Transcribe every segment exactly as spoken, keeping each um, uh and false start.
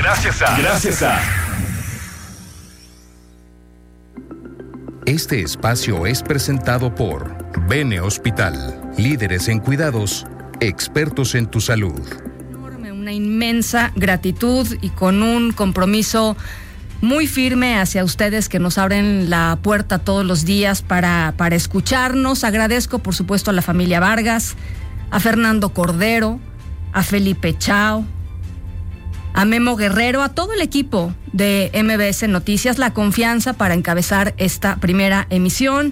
Gracias a... Gracias a... Este espacio es presentado por Bene Hospital, líderes en cuidados, expertos en tu salud. Una inmensa gratitud y con un compromiso muy firme hacia ustedes que nos abren la puerta todos los días para, para escucharnos. Agradezco, por supuesto, a la familia Vargas, a Fernando Cordero, a Felipe Chao, a Memo Guerrero, a todo el equipo de M B S Noticias, la confianza para encabezar esta primera emisión.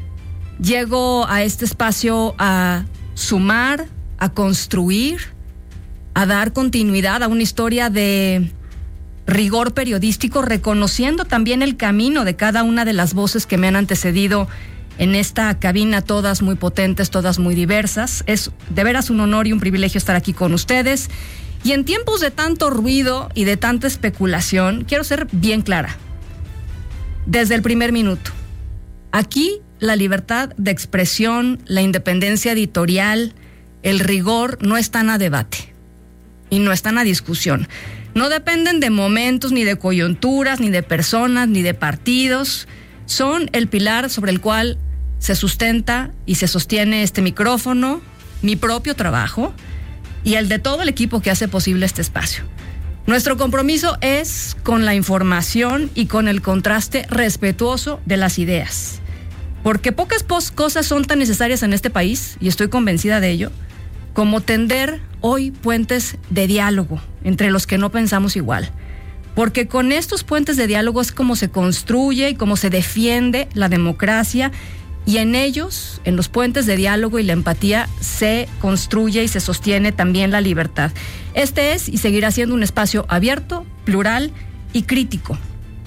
Llego a este espacio a sumar, a construir, a dar continuidad a una historia de rigor periodístico, reconociendo también el camino de cada una de las voces que me han antecedido en esta cabina, todas muy potentes, todas muy diversas. Es de veras un honor y un privilegio estar aquí con ustedes. Y en tiempos de tanto ruido y de tanta especulación, quiero ser bien clara. Desde el primer minuto, aquí la libertad de expresión, la independencia editorial, el rigor no están a debate y no están a discusión. No dependen de momentos, ni de coyunturas, ni de personas, ni de partidos. Son el pilar sobre el cual se sustenta y se sostiene este micrófono, mi propio trabajo y el de todo el equipo que hace posible este espacio. Nuestro compromiso es con la información y con el contraste respetuoso de las ideas. Porque pocas pos- cosas son tan necesarias en este país, y estoy convencida de ello, como tender hoy puentes de diálogo entre los que no pensamos igual. Porque con estos puentes de diálogo es como se construye y como se defiende la democracia, y en ellos, en los puentes de diálogo y la empatía, se construye y se sostiene también la libertad. Este es y seguirá siendo un espacio abierto, plural y crítico.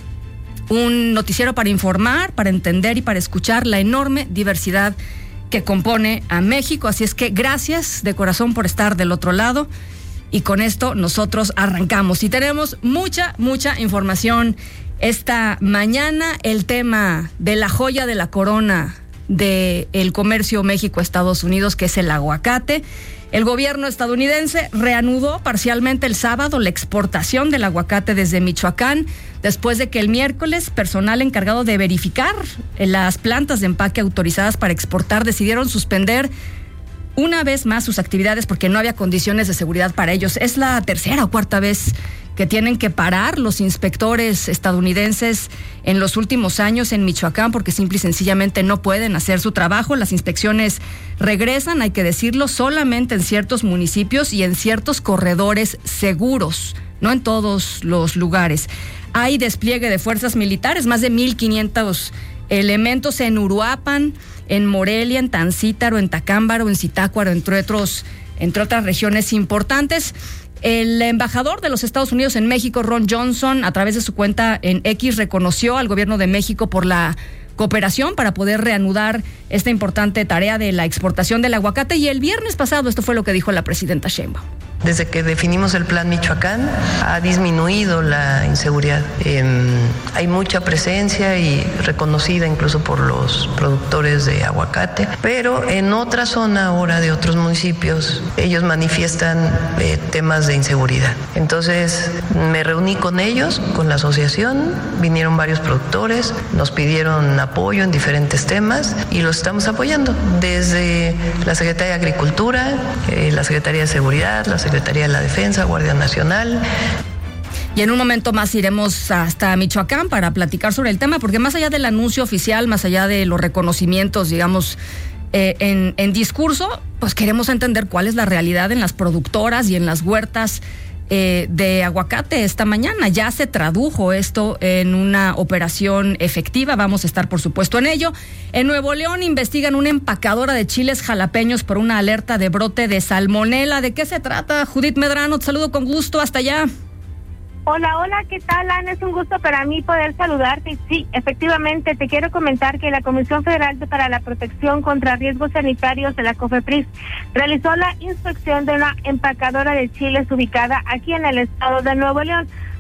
Un noticiero para informar, para entender y para escuchar la enorme diversidad que compone a México. Así es que gracias de corazón por estar del otro lado. Y con esto nosotros arrancamos. Y tenemos mucha, mucha información esta mañana. El tema de la joya de la corona del comercio México-Estados Unidos, que es el aguacate. El gobierno estadounidense reanudó parcialmente el sábado la exportación del aguacate desde Michoacán, después de que el miércoles personal encargado de verificar las plantas de empaque autorizadas para exportar decidieron suspender una vez más sus actividades porque no había condiciones de seguridad para ellos. Es la tercera o cuarta vez que tienen que parar los inspectores estadounidenses en los últimos años en Michoacán porque simple y sencillamente no pueden hacer su trabajo. Las inspecciones regresan, hay que decirlo, solamente en ciertos municipios y en ciertos corredores seguros, no en todos los lugares. Hay despliegue de fuerzas militares, más de mil quinientos elementos en Uruapan, en Morelia, en Tancítaro, en Tacámbaro, en Zitácuaro, entre otros, entre otras regiones importantes. El embajador de los Estados Unidos en México, Ron Johnson, a través de su cuenta en X, reconoció al gobierno de México por la cooperación para poder reanudar esta importante tarea de la exportación del aguacate. Y el viernes pasado, esto fue lo que dijo la presidenta Sheinbaum. Desde que definimos el Plan Michoacán, ha disminuido la inseguridad. Eh, hay mucha presencia y reconocida incluso por los productores de aguacate, pero en otra zona ahora de otros municipios, ellos manifiestan eh, temas de inseguridad. Entonces, me reuní con ellos, con la asociación, vinieron varios productores, nos pidieron apoyo en diferentes temas y los estamos apoyando, desde la Secretaría de Agricultura, eh, la Secretaría de Seguridad, la Secretaría de la Defensa, Guardia Nacional. Y en un momento más iremos hasta Michoacán para platicar sobre el tema, porque más allá del anuncio oficial, más allá de los reconocimientos, digamos, eh, en, en discurso, pues queremos entender cuál es la realidad en las productoras y en las huertas eh, de aguacate esta mañana. Ya se tradujo esto en una operación efectiva, vamos a estar por supuesto en ello. En Nuevo León investigan una empacadora de chiles jalapeños por una alerta de brote de salmonela. ¿De qué se trata? Judith Medrano, te saludo con gusto hasta allá. Hola, hola, ¿qué tal, Ana? Es un gusto para mí poder saludarte. Sí, efectivamente, te quiero comentar que la Comisión Federal para la Protección contra Riesgos Sanitarios de la COFEPRIS realizó la inspección de una empacadora de chiles ubicada aquí en el estado de Nuevo León,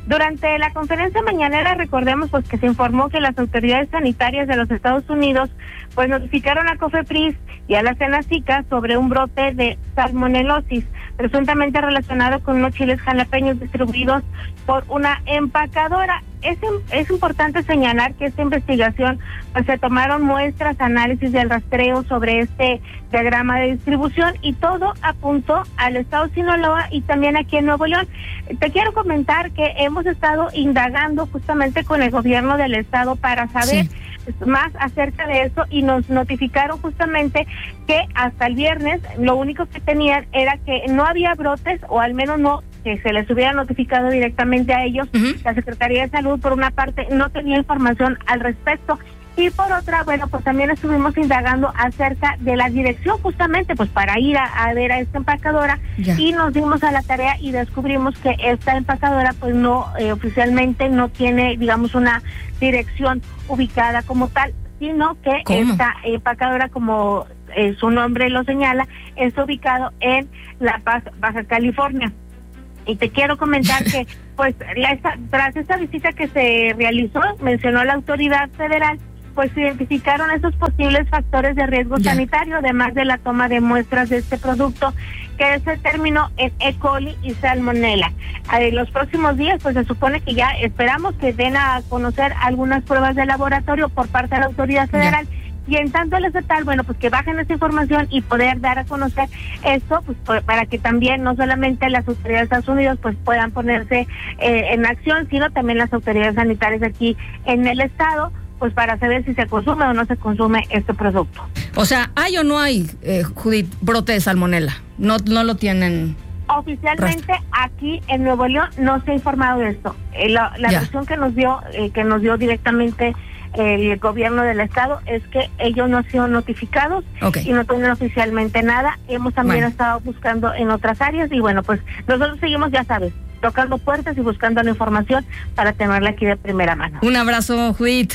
Durante la conferencia mañanera, recordemos pues que se informó que las autoridades sanitarias de los Estados Unidos pues notificaron a COFEPRIS y a la Senacica sobre un brote de salmonelosis, presuntamente relacionado con unos chiles jalapeños distribuidos por una empacadora. Es, es importante señalar que esta investigación, pues se tomaron muestras, análisis del rastreo sobre este diagrama de distribución y todo apuntó al estado de Sinaloa y también aquí en Nuevo León. Te quiero comentar que hemos estado indagando justamente con el gobierno del estado para saber sí. más acerca de eso y nos notificaron justamente que hasta el viernes lo único que tenían era que no había brotes, o al menos no que se les hubiera notificado directamente a ellos. Uh-huh. La Secretaría de Salud, por una parte, no tenía información al respecto, y por otra, bueno, pues también estuvimos indagando acerca de la dirección justamente pues para ir a, a ver a esta empacadora, yeah. y nos dimos a la tarea y descubrimos que esta empacadora pues no, eh, oficialmente no tiene, digamos, una dirección ubicada como tal, sino que ¿Cómo? esta empacadora, como eh, su nombre lo señala, es ubicado en La Paz, Baja California. Y te quiero comentar que, pues, la, esta, tras esta visita que se realizó, mencionó la autoridad federal, pues se identificaron esos posibles factores de riesgo yeah. sanitario, además de la toma de muestras de este producto, que se terminó en E. coli y salmonella. En los próximos días, pues se supone que ya esperamos que den a conocer algunas pruebas de laboratorio por parte de la autoridad federal. Yeah. Y en tanto el estatal, bueno, pues que bajen esa información y poder dar a conocer esto, pues para que también no solamente las autoridades de Estados Unidos pues puedan ponerse eh, en acción, sino también las autoridades sanitarias aquí en el estado, pues para saber si se consume o no se consume este producto. O sea, ¿hay o no hay, eh, Judith, brote de salmonela? No, no lo tienen. Oficialmente rastro. Aquí en Nuevo León no se ha informado de esto. Eh, la la versión que nos dio, eh, que nos dio directamente el gobierno del estado es que ellos no han sido notificados, okay. y no tienen oficialmente nada. Hemos también bueno. estado buscando en otras áreas y bueno, pues nosotros seguimos, ya sabes, tocando puertas y buscando la información para tenerla aquí de primera mano. Un abrazo, Judith.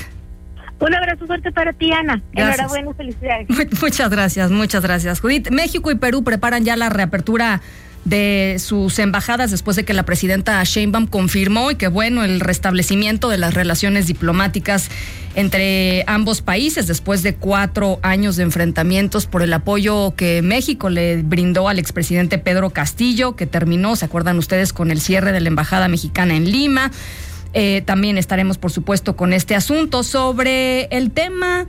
Un abrazo fuerte para ti, Ana. Gracias. Enhorabuena y felicidades. Muchas gracias, muchas gracias, Judith. México y Perú preparan ya la reapertura de sus embajadas después de que la presidenta Sheinbaum confirmó, y que bueno, el restablecimiento de las relaciones diplomáticas entre ambos países después de cuatro años de enfrentamientos por el apoyo que México le brindó al expresidente Pedro Castillo, que terminó, ¿se acuerdan ustedes?, con el cierre de la embajada mexicana en Lima. Eh, también estaremos, por supuesto, con este asunto sobre el tema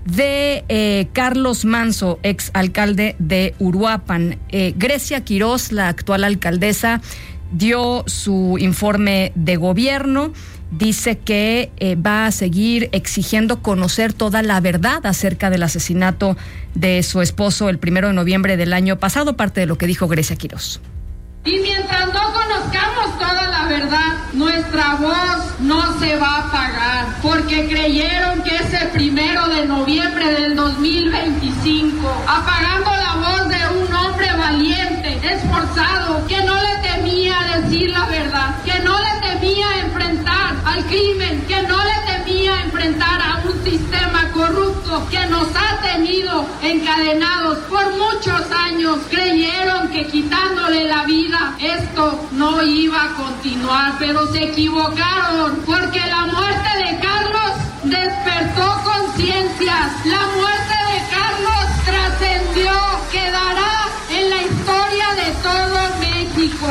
de eh, Carlos Manzo, ex alcalde de Uruapan. Eh, Grecia Quiroz, la actual alcaldesa, dio su informe de gobierno. Dice que eh, va a seguir exigiendo conocer toda la verdad acerca del asesinato de su esposo el primero de noviembre del año pasado, parte de lo que dijo Grecia Quiroz. Y mientras no conozcamos toda la verdad, nuestra voz no se va a apagar, porque creyeron que ese primero de noviembre del dos mil veinticinco, apagando la voz de un hombre valiente, esforzado, que no le temía decir la verdad, que no le temía enfrentar al crimen, que no le temía enfrentar a un sistema corrupto que nos ha tenido encadenados por muchos años, creyeron que quitándole la vida esto no iba a continuar, pero se equivocaron, porque la muerte de Carlos despertó conciencias, la muerte de Carlos trascendió, quedará en la historia de todo México.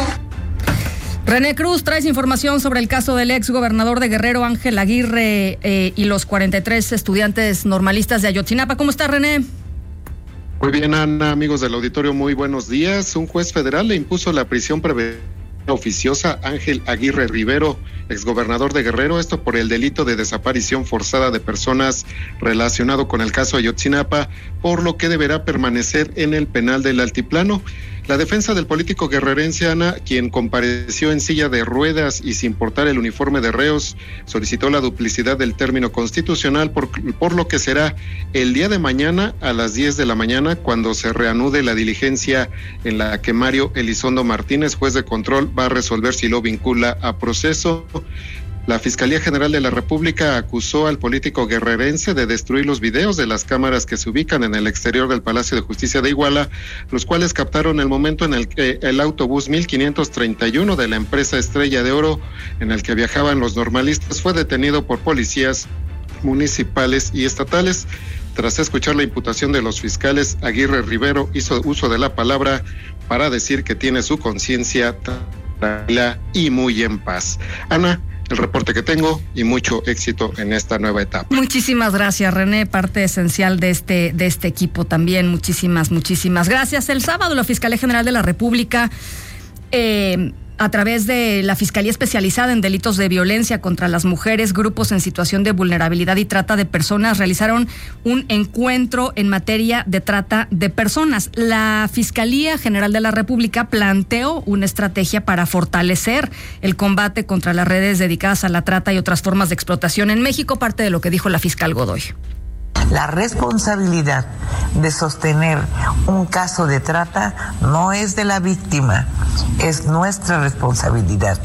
René Cruz, traes información sobre el caso del ex gobernador de Guerrero, Ángel Aguirre, eh, y los cuarenta y tres estudiantes normalistas de Ayotzinapa. ¿Cómo está, René? Muy bien, Ana, amigos del auditorio, muy buenos días. Un juez federal le impuso la prisión preventiva oficiosa a Ángel Aguirre Rivero, exgobernador de Guerrero, esto por el delito de desaparición forzada de personas relacionado con el caso Ayotzinapa, por lo que deberá permanecer en el penal del Altiplano. La defensa del político guerrerense, Ana, quien compareció en silla de ruedas y sin portar el uniforme de reos, solicitó la duplicidad del término constitucional, por, por lo que será el día de mañana a las diez de la mañana cuando se reanude la diligencia en la que Mario Elizondo Martínez, juez de control, va a resolver si lo vincula a proceso. La Fiscalía General de la República acusó al político guerrerense de destruir los videos de las cámaras que se ubican en el exterior del Palacio de Justicia de Iguala, los cuales captaron el momento en el que el autobús mil quinientos treinta y uno de la empresa Estrella de Oro, en el que viajaban los normalistas, fue detenido por policías municipales y estatales. Tras escuchar la imputación de los fiscales, Aguirre Rivero hizo uso de la palabra para decir que tiene su conciencia tranquila y muy en paz. Ana, el reporte que tengo y mucho éxito en esta nueva etapa. Muchísimas gracias, René, parte esencial de este, de este equipo también. Muchísimas, muchísimas gracias. El sábado la Fiscalía General de la República, eh, a través de la Fiscalía Especializada en Delitos de Violencia contra las Mujeres, grupos en situación de vulnerabilidad y trata de personas, realizaron un encuentro en materia de trata de personas. La Fiscalía General de la República planteó una estrategia para fortalecer el combate contra las redes dedicadas a la trata y otras formas de explotación en México, parte de lo que dijo la fiscal Godoy. La responsabilidad de sostener un caso de trata no es de la víctima, es nuestra responsabilidad.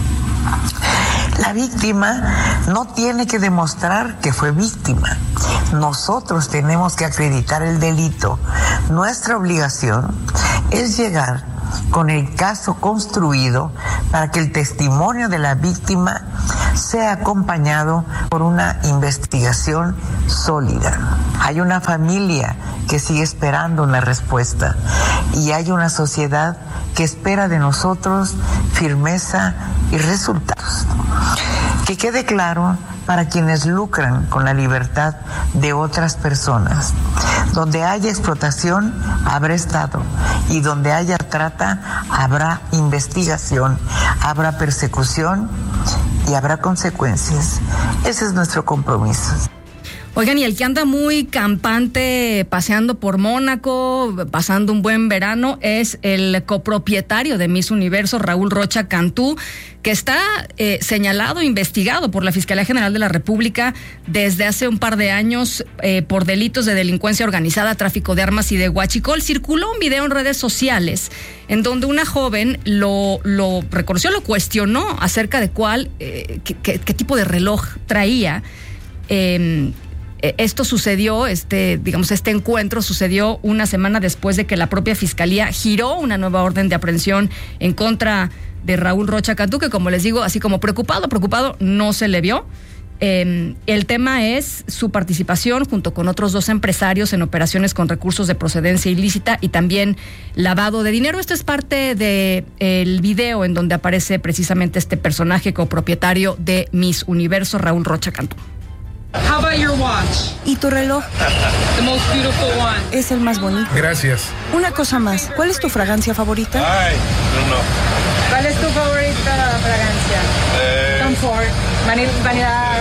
La víctima no tiene que demostrar que fue víctima. Nosotros tenemos que acreditar el delito. Nuestra obligación es llegar con el caso construido para que el testimonio de la víctima sea acompañado por una investigación sólida. Hay una familia que sigue esperando una respuesta y hay una sociedad que espera de nosotros firmeza y resultados. Que quede claro para quienes lucran con la libertad de otras personas. Donde haya explotación, habrá Estado. Y donde haya trata, habrá investigación, habrá persecución y habrá consecuencias. Ese es nuestro compromiso. Oigan, y el que anda muy campante paseando por Mónaco, pasando un buen verano, es el copropietario de Miss Universo, Raúl Rocha Cantú, que está eh, señalado, investigado por la Fiscalía General de la República desde hace un par de años eh, por delitos de delincuencia organizada, tráfico de armas y de huachicol. Circuló un video en redes sociales en donde una joven lo, lo reconoció, lo cuestionó acerca de cuál, eh, qué, qué, qué tipo de reloj traía. Eh, Esto sucedió, este, digamos, este encuentro sucedió una semana después de que la propia Fiscalía giró una nueva orden de aprehensión en contra de Raúl Rocha Cantú, que, como les digo, así como preocupado, preocupado, no se le vio. Eh, el tema es su participación junto con otros dos empresarios en operaciones con recursos de procedencia ilícita y también lavado de dinero. Esto es parte de el video en donde aparece precisamente este personaje copropietario de Miss Universo, Raúl Rocha Cantú. How about your watch? ¿Y tu reloj? The most beautiful one. Es el más bonito. Gracias. Una cosa más, ¿cuál es tu fragancia favorita? Ay, no, no. ¿Cuál es tu favorita fragancia? Eh, Tom Ford, vanil, vanidad.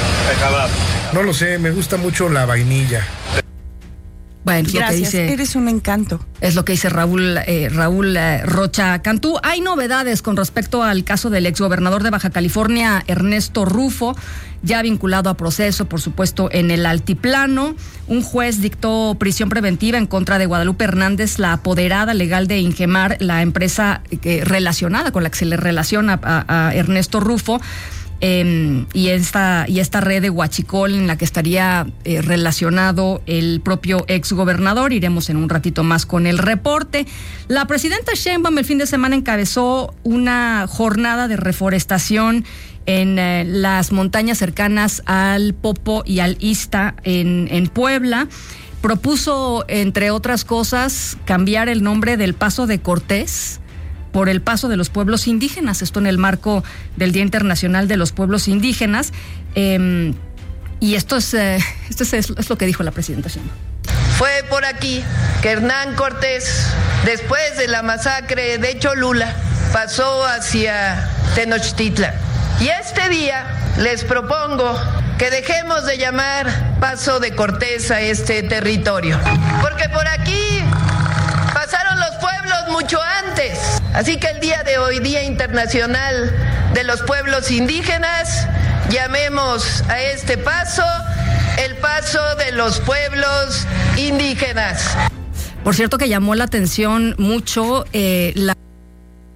No lo sé, me gusta mucho la vainilla. Bueno, es Gracias, lo que dice, eres un encanto. Es lo que dice Raúl, eh, Raúl eh, Rocha Cantú. Hay novedades con respecto al caso del exgobernador de Baja California, Ernesto Rufo, ya vinculado a proceso, por supuesto, en el altiplano. Un juez dictó prisión preventiva en contra de Guadalupe Hernández, la apoderada legal de Ingemar, la empresa eh, relacionada con la que se le relaciona a, a Ernesto Rufo. Eh, y esta y esta red de huachicol en la que estaría eh, relacionado el propio exgobernador. Iremos en un ratito más con el reporte. La presidenta Sheinbaum el fin de semana encabezó una jornada de reforestación en eh, las montañas cercanas al Popo y al Ista en, en Puebla. Propuso, entre otras cosas, cambiar el nombre del Paso de Cortés por el Paso de los Pueblos Indígenas, esto en el marco del Día Internacional de los Pueblos Indígenas. Eh, y esto es, eh, esto es, es lo que dijo la presidenta Sheinbaum. Fue por aquí que Hernán Cortés, después de la masacre de Cholula, pasó hacia Tenochtitlan. Y este día les propongo que dejemos de llamar Paso de Cortés a este territorio, porque por aquí pasaron los pueblos mucho antes. Así que el día de hoy, Día Internacional de los Pueblos Indígenas, llamemos a este paso el Paso de los Pueblos Indígenas. Por cierto que llamó la atención mucho eh, la